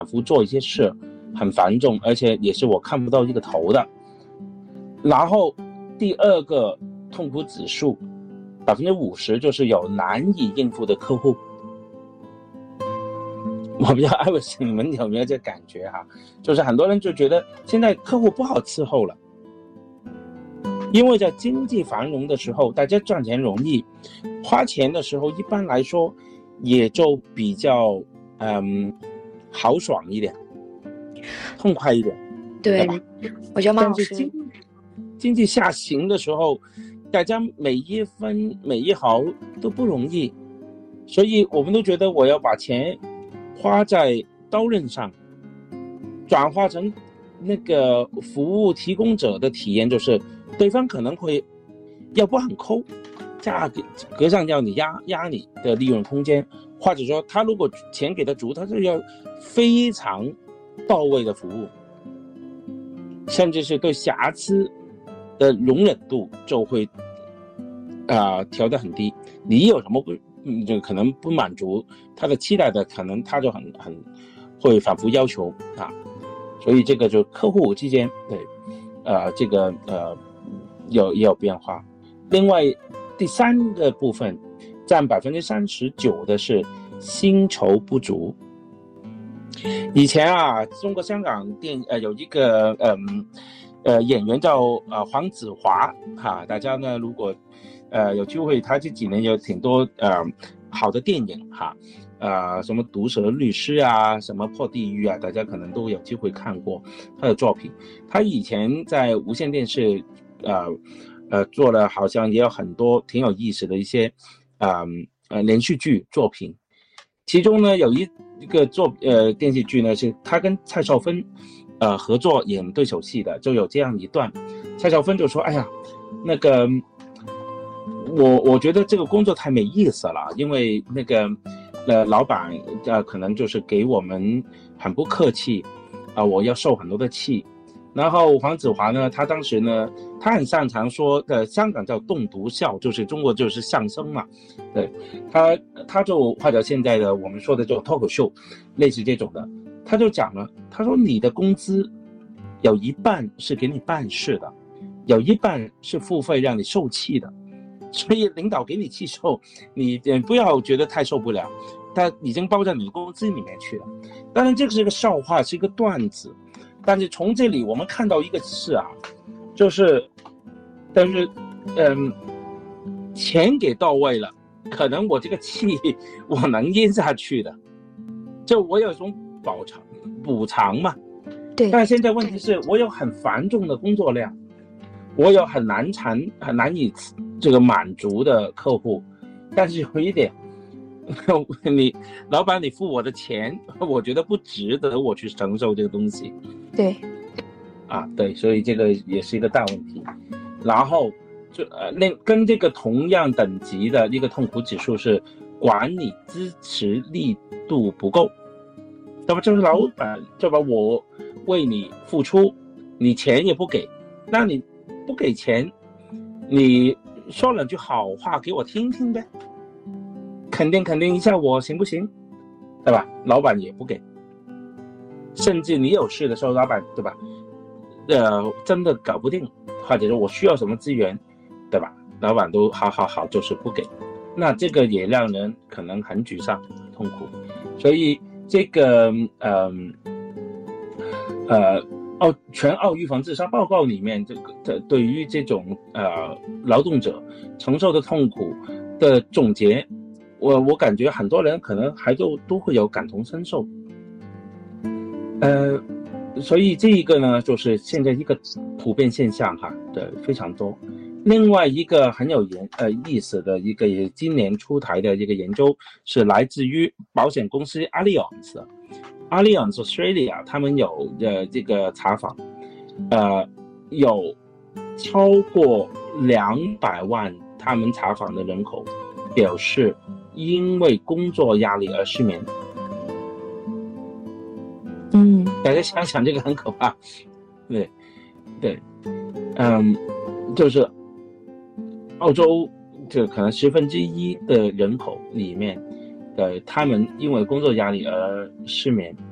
复做一些事，很繁重，而且也是我看不到一个头的。然后第二个痛苦指数50%，就是有难以应付的客户。我不知道艾文斯你们有没有这感觉哈？就是很多人就觉得现在客户不好伺候了，因为在经济繁荣的时候，大家赚钱容易，花钱的时候一般来说也就比较豪爽一点，痛快一点。 对，我觉得马老师， 但是经济下行的时候，大家每一分每一毫都不容易，所以我们都觉得我要把钱花在刀刃上，转化成那个服务提供者的体验，就是对方可能会要不很抠，价格上要你压你的利润空间，或者说他如果钱给的足，他就要非常到位的服务，甚至是对瑕疵的容忍度就会调得很低。你有什么就可能不满足他的期待的，可能他就很会反复要求啊。所以这个就客户之间对这个也有变化。另外第三个部分占39%的是薪酬不足。以前中国香港有一个演员叫黄子华大家呢如果有机会，他这几年有挺多好的电影什么毒舌律师什么破地狱大家可能都有机会看过他的作品。他以前在无线电视做了好像也有很多挺有意思的一些连续剧作品，其中呢有一个电视剧呢是他跟蔡少芬合作演对手戏的，就有这样一段，蔡少芬就说哎呀那个我觉得这个工作太没意思了，因为那个老板可能就是给我们很不客气我要受很多的气。然后黄子华呢，他当时呢，他很擅长说香港叫栋笃笑，就是中国就是相声嘛，对，他就或者现在的我们说的这种脱口秀，类似这种的，他就讲了，他说你的工资有一半是给你办事的，有一半是付费让你受气的。所以领导给你气受，你不要觉得太受不了，他已经包在你的工资里面去了。当然这个是一个笑话，是一个段子，但是从这里我们看到一个事就是钱给到位了，可能我这个气我能咽下去的，就我有一种补偿嘛。 对。 但现在问题是我有很繁重的工作量，我有很难以这个满足的客户，但是有一点，你老板你付我的钱，我觉得不值得我去承受这个东西。 对， 对，所以这个也是一个大问题。然后就跟这个同样等级的一个痛苦指数是管理支持力度不够。那么就是老板就把我为你付出，你钱也不给，那你不给钱，你说两句好话给我听听呗，肯定一下我行不行，对吧？老板也不给，甚至你有事的时候，老板对吧？真的搞不定，或者说我需要什么资源，对吧？老板都好，就是不给，那这个也让人可能很沮丧、痛苦。所以这个全澳预防自杀报告里面，这个对于这种劳动者承受的痛苦的总结，我感觉很多人可能还都会有感同身受。所以这一个呢，就是现在一个普遍现象对，非常多。另外一个很有意思的一个也今年出台的一个研究，是来自于保险公司 Allianz Australia， 他们有这个查访，有超过200万他们查访的人口表示因为工作压力而失眠。大家想想这个很可怕，对，就是澳洲这可能1/10的人口里面他们因为工作压力而失眠。